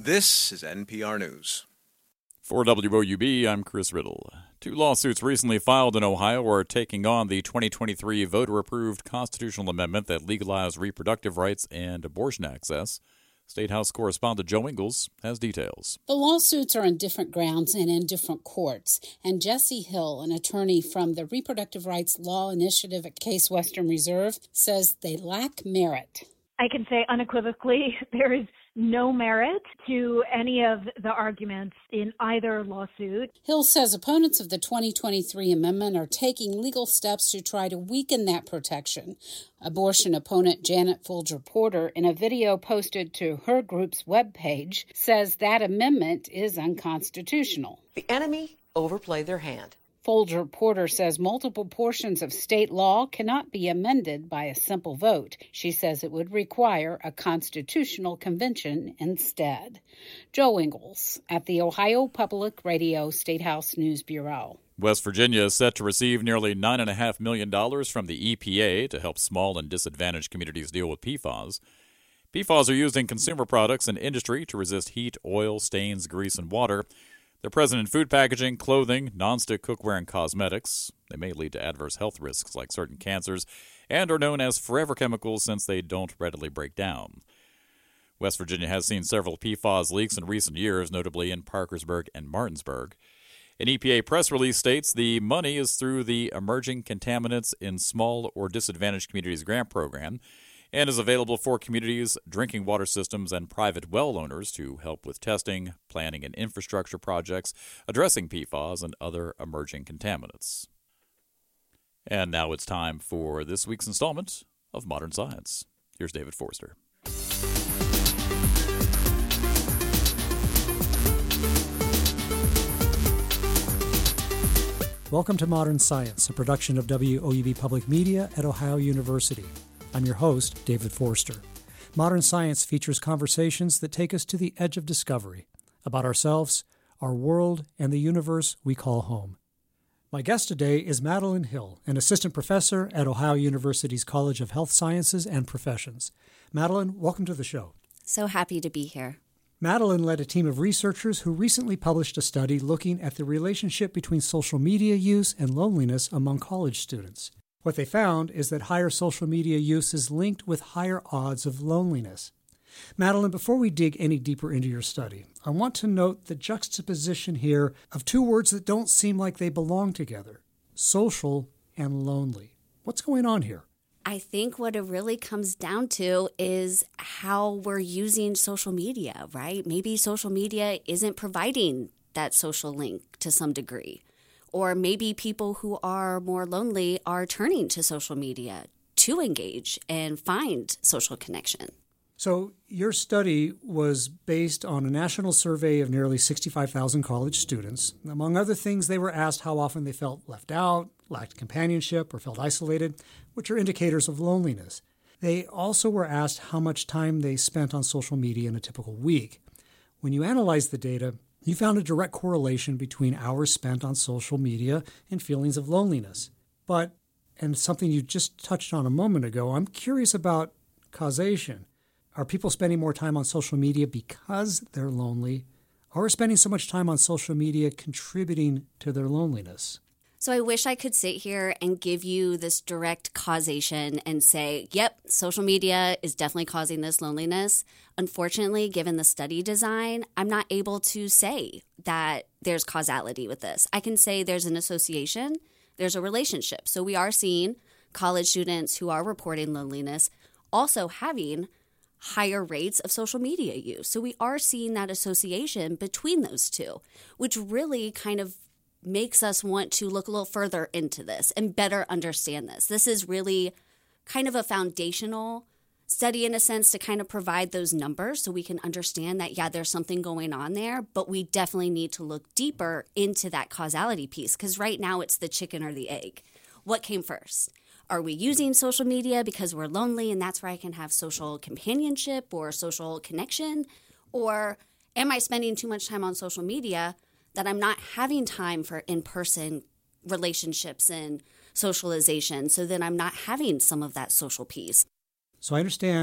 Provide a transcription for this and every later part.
This is NPR News. For WOUB, I'm Chris Riddle. 2 lawsuits recently filed in Ohio are taking on the 2023 voter-approved constitutional amendment that legalized reproductive rights and abortion access. State House correspondent Joe Ingles has details. The lawsuits are on different grounds and in different courts, and Jesse Hill, an attorney from the Reproductive Rights Law Initiative at Case Western Reserve, says they lack merit. I can say unequivocally there is no merit to any of the arguments in either lawsuit. Hill says opponents of the 2023 amendment are taking legal steps to try to weaken that protection. Abortion opponent Janet Folger-Porter, in a video posted to her group's webpage, says that amendment is unconstitutional. The enemy overplayed their hand. Folger-Porter says multiple portions of state law cannot be amended by a simple vote. She says it would require a constitutional convention instead. Joe Ingles at the Ohio Public Radio State House News Bureau. West Virginia is set to receive nearly $9.5 million from the EPA to help small and disadvantaged communities deal with PFAS. PFAS are used in consumer products and industry to resist heat, oil, stains, grease, and water. They're present in food packaging, clothing, nonstick cookware, and cosmetics. They may lead to adverse health risks like certain cancers and are known as forever chemicals since they don't readily break down. West Virginia has seen several PFAS leaks in recent years, notably in Parkersburg and Martinsburg. An EPA press release states the money is through the Emerging Contaminants in Small or Disadvantaged Communities grant program and is available for communities, drinking water systems, and private well owners to help with testing, planning, and infrastructure projects addressing PFAS and other emerging contaminants. And now it's time for this week's installment of Modern Science. Here's David Forster. Welcome to Modern Science, a production of WOUB Public Media at Ohio University. I'm your host, David Forster. Modern Science features conversations that take us to the edge of discovery about ourselves, our world, and the universe we call home. My guest today is Madeline Hill, an assistant professor at Ohio University's College of Health Sciences and Professions. Madeline, welcome to the show. So happy to be here. Madeline led a team of researchers who recently published a study looking at the relationship between social media use and loneliness among college students. What they found is that higher social media use is linked with higher odds of loneliness. Madeline, before we dig any deeper into your study, I want to note the juxtaposition here of 2 words that don't seem like they belong together: social and lonely. What's going on here? I think what it really comes down to is how we're using social media, right? Maybe social media isn't providing that social link to some degree. Or maybe people who are more lonely are turning to social media to engage and find social connection. So your study was based on a national survey of nearly 65,000 college students. Among other things, they were asked how often they felt left out, lacked companionship, or felt isolated, which are indicators of loneliness. They also were asked how much time they spent on social media in a typical week. When you analyzed the data, you found a direct correlation between hours spent on social media and feelings of loneliness. But, and something you just touched on a moment ago, I'm curious about causation. Are people spending more time on social media because they're lonely, or are spending so much time on social media contributing to their loneliness? So I wish I could sit here and give you this direct causation and say, yep, social media is definitely causing this loneliness. Unfortunately, given the study design, I'm not able to say that there's causality with this. I can say there's an association, there's a relationship. So we are seeing college students who are reporting loneliness also having higher rates of social media use. So we are seeing that association between those two, which really kind of makes us want to look a little further into this and better understand this. This is really kind of a foundational study in a sense to kind of provide those numbers so we can understand that, yeah, there's something going on there, but we definitely need to look deeper into that causality piece because right now it's the chicken or the egg. What came first? Are we using social media because we're lonely and that's where I can have social companionship or social connection? Or am I spending too much time on social media that I'm not having time for in-person relationships and socialization, so then I'm not having some of that social piece? So I understand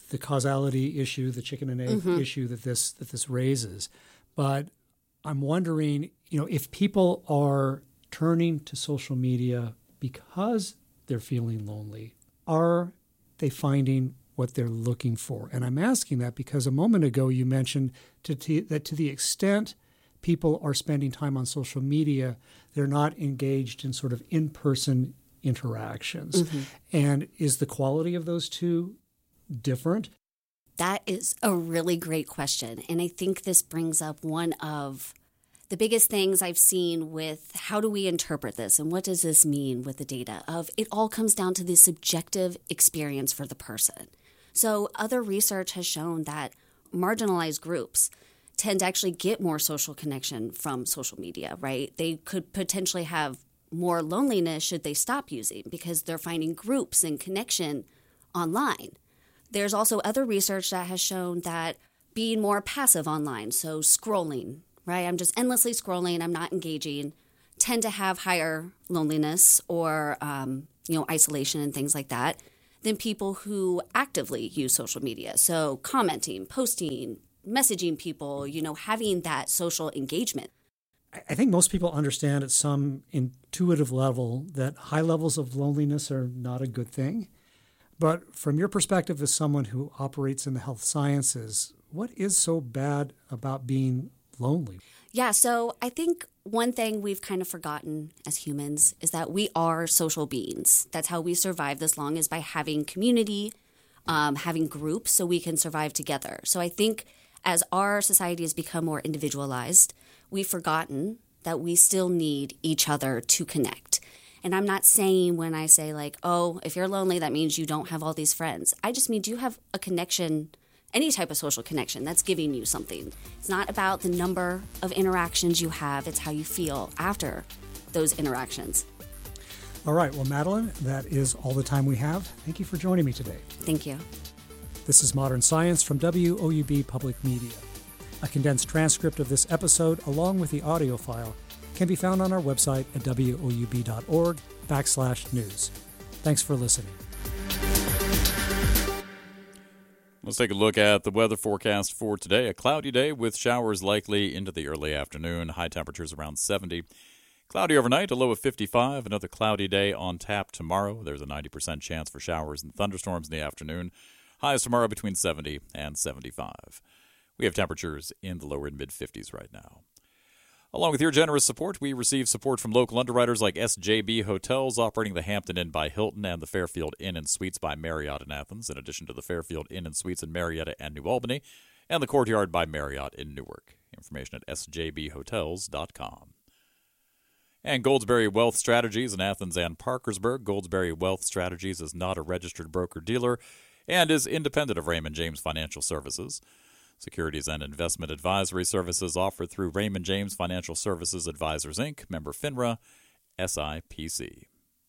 the causality issue, the chicken and egg issue that this raises. But I'm wondering, if people are turning to social media because they're feeling lonely, are they finding what they're looking for? And I'm asking that because a moment ago you mentioned that to the extent people are spending time on social media, they're not engaged in sort of in-person interactions. And is the quality of those two different? That is a really great question. And I think this brings up one of the biggest things I've seen with how do we interpret this and what does this mean with the data of it all comes down to the subjective experience for the person. So other research has shown that marginalized groups tend to actually get more social connection from social media, right? They could potentially have more loneliness should they stop using because they're finding groups and connection online. There's also other research that has shown that being more passive online, so scrolling, right? I'm just endlessly scrolling, I'm not engaging, tend to have higher loneliness or, isolation and things like that than people who actively use social media. So commenting, posting, messaging people, having that social engagement. I think most people understand at some intuitive level that high levels of loneliness are not a good thing. But from your perspective as someone who operates in the health sciences, what is so bad about being lonely? Yeah, so I think one thing we've kind of forgotten as humans is that we are social beings. That's how we survive this long, is by having community, having groups so we can survive together. So I think as our society has become more individualized, we've forgotten that we still need each other to connect. And I'm not saying when I say if you're lonely, that means you don't have all these friends. I just mean, do you have a connection, any type of social connection that's giving you something? It's not about the number of interactions you have. It's how you feel after those interactions. All right. Well, Madeline, that is all the time we have. Thank you for joining me today. Thank you. This is Modern Science from WOUB Public Media. A condensed transcript of this episode, along with the audio file, can be found on our website at woub.org/news. Thanks for listening. Let's take a look at the weather forecast for today. A cloudy day with showers likely into the early afternoon. High temperatures around 70. Cloudy overnight, a low of 55. Another cloudy day on tap tomorrow. There's a 90% chance for showers and thunderstorms in the afternoon. Highs tomorrow between 70 and 75. We have temperatures in the lower and mid-50s right now. Along with your generous support, we receive support from local underwriters like SJB Hotels, operating the Hampton Inn by Hilton and the Fairfield Inn and Suites by Marriott in Athens, in addition to the Fairfield Inn and Suites in Marietta and New Albany, and the Courtyard by Marriott in Newark. Information at sjbhotels.com. And Goldsberry Wealth Strategies in Athens and Parkersburg. Goldsberry Wealth Strategies is not a registered broker-dealer and is independent of Raymond James Financial Services. Securities and investment advisory services offered through Raymond James Financial Services Advisors, Inc., member FINRA, SIPC.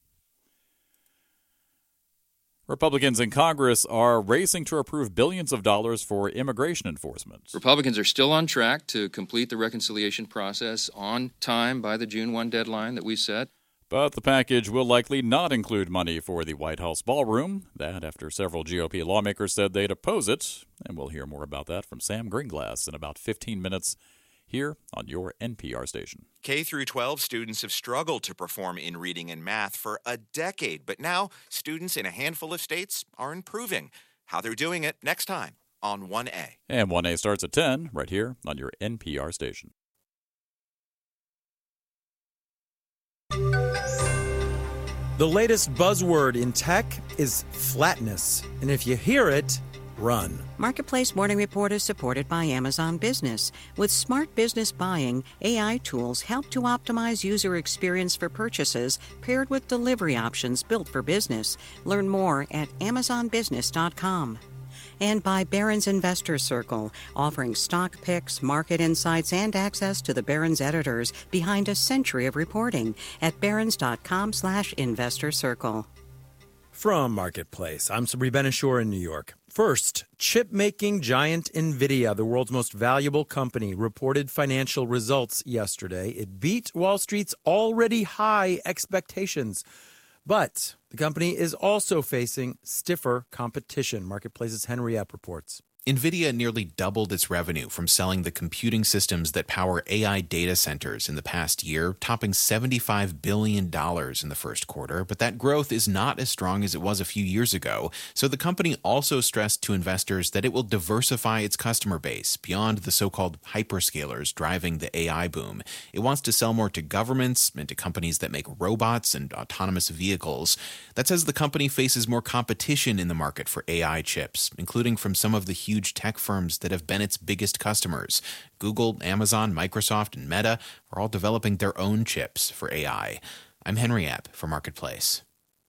Republicans in Congress are racing to approve billions of dollars for immigration enforcement. Republicans are still on track to complete the reconciliation process on time by the June 1 deadline that we set. But the package will likely not include money for the White House ballroom. That after several GOP lawmakers said they'd oppose it. And we'll hear more about that from Sam Greenglass in about 15 minutes here on your NPR station. K through 12 students have struggled to perform in reading and math for a decade, but now students in a handful of states are improving. How they're doing it next time on 1A. And 1A starts at 10 right here on your NPR station. The latest buzzword in tech is flatness. And if you hear it, run. Marketplace Morning Report is supported by Amazon Business. With smart business buying, AI tools help to optimize user experience for purchases paired with delivery options built for business. Learn more at amazonbusiness.com. And by Barron's Investor Circle, offering stock picks, market insights, and access to the Barron's editors behind a century of reporting at barrons.com/investor circle. From Marketplace, I'm Sabri Ben-Achour in New York. First, chip-making giant NVIDIA, the world's most valuable company, reported financial results yesterday. It beat Wall Street's already high expectations. But the company is also facing stiffer competition. Marketplace's Henry Epp reports. NVIDIA nearly doubled its revenue from selling the computing systems that power AI data centers in the past year, topping $75 billion in the first quarter. But that growth is not as strong as it was a few years ago. So the company also stressed to investors that it will diversify its customer base beyond the so-called hyperscalers driving the AI boom. It wants to sell more to governments and to companies that make robots and autonomous vehicles. That says the company faces more competition in the market for AI chips, including from some of the huge tech firms that have been its biggest customers. Google, Amazon, Microsoft, and Meta are all developing their own chips for AI. I'm Henry Epp for Marketplace.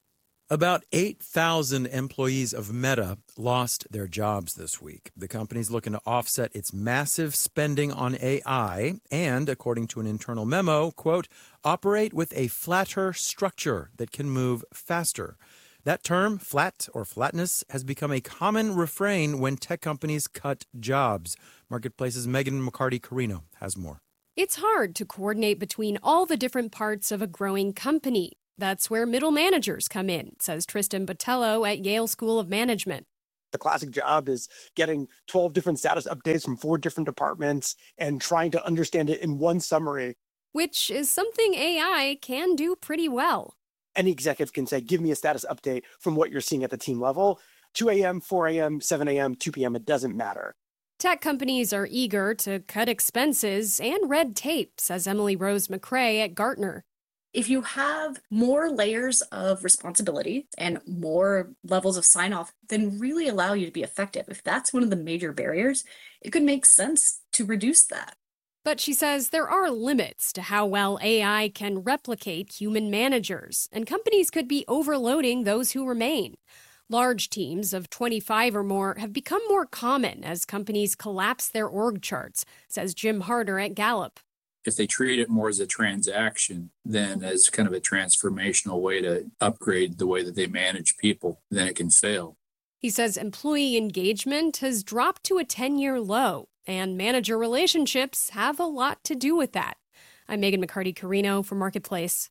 About 8,000 employees of Meta lost their jobs this week. The company's looking to offset its massive spending on AI and, according to an internal memo, quote, operate with a flatter structure that can move faster. That term, flat or flatness, has become a common refrain when tech companies cut jobs. Marketplace's Megan McCarty-Carino has more. It's hard to coordinate between all the different parts of a growing company. That's where middle managers come in, says Tristan Botello at Yale School of Management. The classic job is getting 12 different status updates from 4 different departments and trying to understand it in one summary. Which is something AI can do pretty well. Any executive can say, give me a status update from what you're seeing at the team level. 2 a.m., 4 a.m., 7 a.m., 2 p.m., it doesn't matter. Tech companies are eager to cut expenses and red tape, says Emily Rose McCrae at Gartner. If you have more layers of responsibility and more levels of sign-off, then really allow you to be effective. If that's one of the major barriers, it could make sense to reduce that. But she says there are limits to how well AI can replicate human managers, and companies could be overloading those who remain. Large teams of 25 or more have become more common as companies collapse their org charts, says Jim Harder at Gallup. If they treat it more as a transaction than as kind of a transformational way to upgrade the way that they manage people, then it can fail. He says employee engagement has dropped to a 10-year low, and manager relationships have a lot to do with that. I'm Megan McCarty-Carino for Marketplace.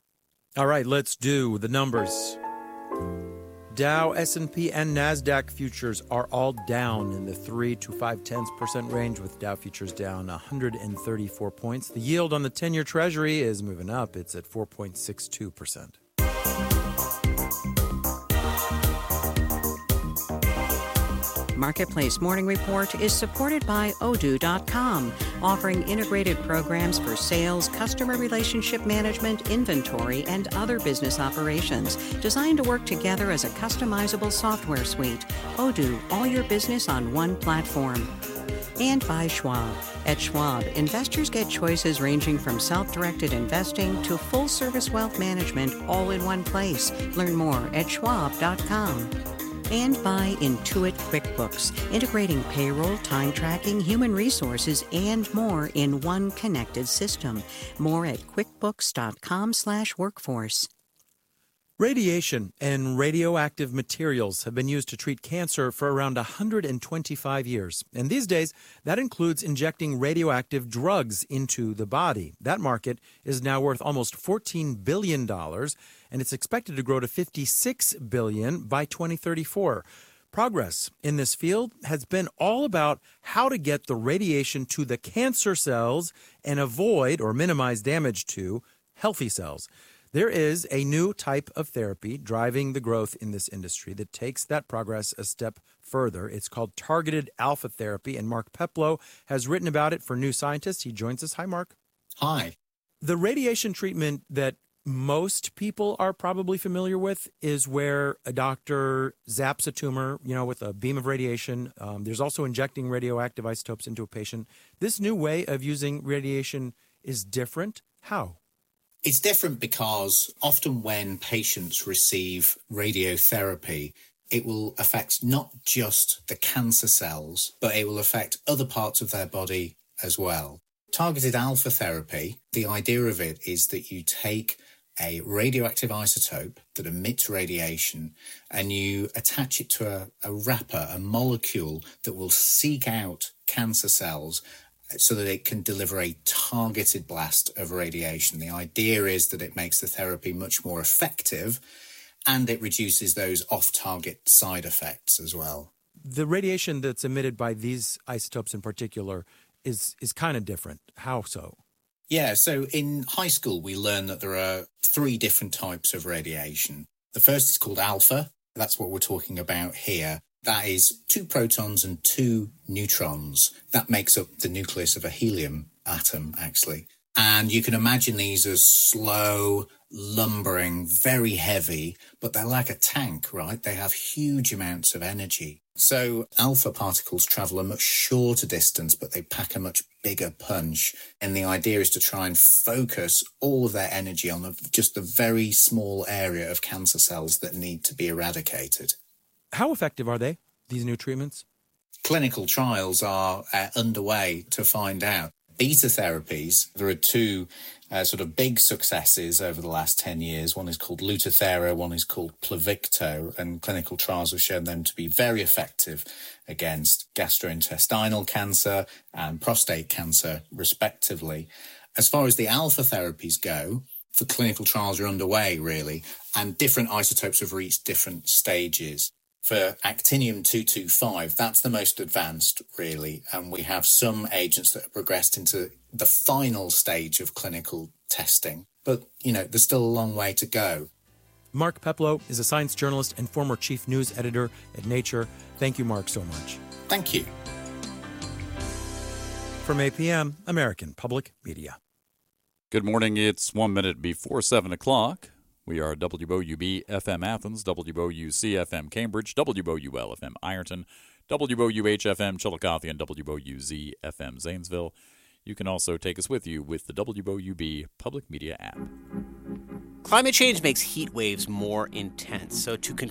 All right, let's do the numbers. Dow, S&P, and NASDAQ futures are all down in the 3 to 0.5% range, with Dow futures down 134 points. The yield on the 10-year Treasury is moving up. It's at 4.62%. Marketplace Morning Report is supported by Odoo.com, offering integrated programs for sales, customer relationship management, inventory, and other business operations, designed to work together as a customizable software suite. Odoo, all your business on one platform. And by Schwab. At Schwab, investors get choices ranging from self-directed investing to full-service wealth management all in one place. Learn more at Schwab.com. And by Intuit QuickBooks, integrating payroll, time tracking, human resources, and more in one connected system. More at QuickBooks.com/workforce. Radiation and radioactive materials have been used to treat cancer for around 125 years. And these days, that includes injecting radioactive drugs into the body. That market is now worth almost $14 billion, and it's expected to grow to $56 billion by 2034. Progress in this field has been all about how to get the radiation to the cancer cells and avoid or minimize damage to healthy cells. There is a new type of therapy driving the growth in this industry that takes that progress a step further. It's called targeted alpha therapy, and Mark Peplow has written about it for New Scientist. He joins us. Hi, Mark. Hi. The radiation treatment that most people are probably familiar with is where a doctor zaps a tumor, with a beam of radiation. There's also injecting radioactive isotopes into a patient. This new way of using radiation is different. How? It's different because often when patients receive radiotherapy, it will affect not just the cancer cells, but it will affect other parts of their body as well. Targeted alpha therapy, the idea of it is that you take a radioactive isotope that emits radiation and you attach it to a wrapper, a molecule that will seek out cancer cells so that it can deliver a targeted blast of radiation. The idea is that it makes the therapy much more effective and it reduces those off-target side effects as well. The radiation that's emitted by these isotopes in particular is kind of different. How so? Yeah, so in high school, we learn that there are 3 different types of radiation. The first is called alpha. That's what we're talking about here. That is 2 protons and 2 neutrons. That makes up the nucleus of a helium atom, actually. And you can imagine these as slow, lumbering, very heavy, but they're like a tank, right? They have huge amounts of energy. So alpha particles travel a much shorter distance, but they pack a much bigger punch. And the idea is to try and focus all of their energy on just the very small area of cancer cells that need to be eradicated. How effective are they, these new treatments? Clinical trials are underway to find out. Beta therapies, there are 2 sort of big successes over the last 10 years. One is called Lutathera, one is called Pluvicto, and clinical trials have shown them to be very effective against gastrointestinal cancer and prostate cancer, respectively. As far as the alpha therapies go, the clinical trials are underway, really, and different isotopes have reached different stages. For actinium-225, that's the most advanced, really, and we have some agents that have progressed into the final stage of clinical testing. But, there's still a long way to go. Mark Peplow is a science journalist and former chief news editor at Nature. Thank you, Mark, so much. Thank you. From APM, American Public Media. Good morning. It's 1 minute before 7 o'clock. We are WOUB FM Athens, WOUC FM Cambridge, WOUL FM Ironton, WOUH FM Chillicothe, and WOUZ FM Zanesville. You can also take us with you with the WOUB Public Media app. Climate change makes heat waves more intense, so to control